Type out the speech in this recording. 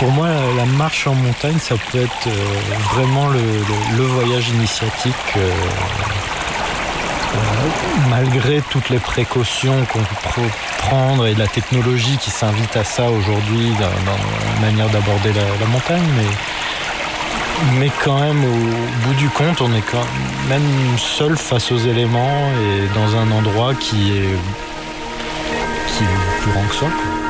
Pour moi, la marche en montagne, ça peut être vraiment le voyage initiatique. Malgré toutes les précautions qu'on peut prendre et la technologie qui s'invite à ça aujourd'hui dans la manière d'aborder la montagne, mais quand même au bout du compte on est quand même seul face aux éléments et dans un endroit qui est plus grand que soi, quoi.